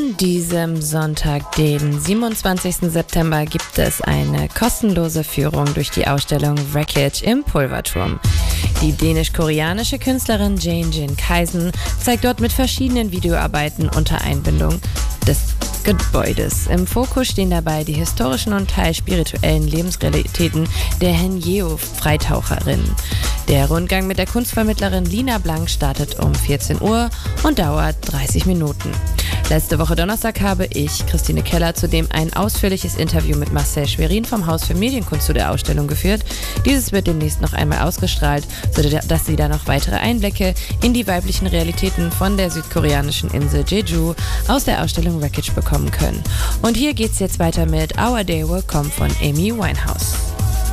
An diesem Sonntag, den 27. September, gibt es eine kostenlose Führung durch die Ausstellung Wreckage im Pulverturm. Die dänisch-koreanische Künstlerin Jane Jin Kaisen zeigt dort mit verschiedenen Videoarbeiten unter Einbindung des Gebäudes. Im Fokus stehen dabei die historischen und teils spirituellen Lebensrealitäten der Henjeo-Freitaucherin. Der Rundgang mit der Kunstvermittlerin Lina Blank startet um 14 Uhr und dauert 30 Minuten. Letzte Woche Donnerstag habe ich, Christine Keller, zudem ein ausführliches Interview mit Marcel Schwerin vom Haus für Medienkunst zu der Ausstellung geführt. Dieses wird demnächst noch einmal ausgestrahlt, sodass Sie da noch weitere Einblicke in die weiblichen Realitäten von der südkoreanischen Insel Jeju aus der Ausstellung Wreckage bekommen können. Und hier geht's jetzt weiter mit Our Day Will Come von Amy Winehouse.